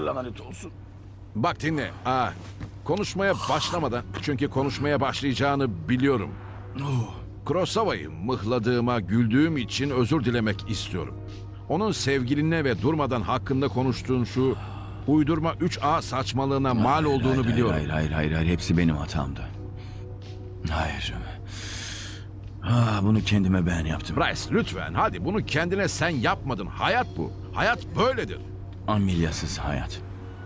lanet olsun. Bak dinle. Konuşmaya başlamadan, çünkü konuşmaya başlayacağını biliyorum. Kurosawa'yı mıhladığıma, güldüğüm için özür dilemek istiyorum. Onun sevgilinle ve durmadan hakkında konuştuğun şu uydurma 3A saçmalığına mal olduğunu biliyorum. Hayır. Hepsi benim hatamdı. Hayır. Bunu kendime ben yaptım. Bryce lütfen hadi, bunu kendine sen yapmadın. Hayat bu. Hayat böyledir. Ameliasız hayat.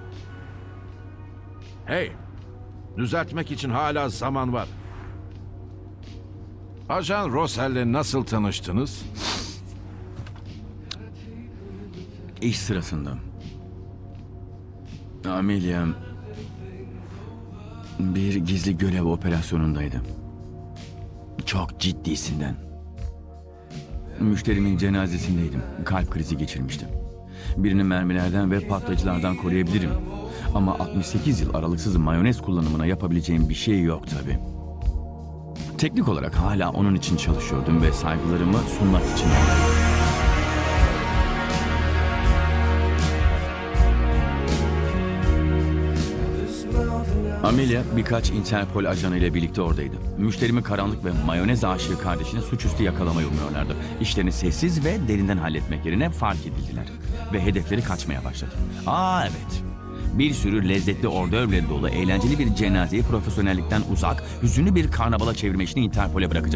Hey, düzeltmek için hala zaman var. Ajan Rossell'le nasıl tanıştınız? İş sırasında. Amelia bir gizli görev operasyonundaydı. Çok ciddisinden. Müşterimin cenazesindeydim. Kalp krizi geçirmiştim. Birini mermilerden ve patlayıcılardan koruyabilirim. Ama 68 yıl aralıksız mayonez kullanımına yapabileceğim bir şey yok tabii. Teknik olarak hala onun için çalışıyordum ve saygılarımı sunmak için. Amelia birkaç Interpol ajanı ile birlikte oradaydı. Müşterimi karanlık ve mayonez aşığı kardeşini suçüstü yakalamaya umuyorlardı. İşlerini sessiz ve derinden halletmek yerine fark edildiler. Ve hedefleri kaçmaya başladı. Evet. Bir sürü lezzetli ordövleri dolu eğlenceli bir cenazeyi profesyonellikten uzak, hüzünlü bir karnavala çevirme işini Interpol'e bırakacak.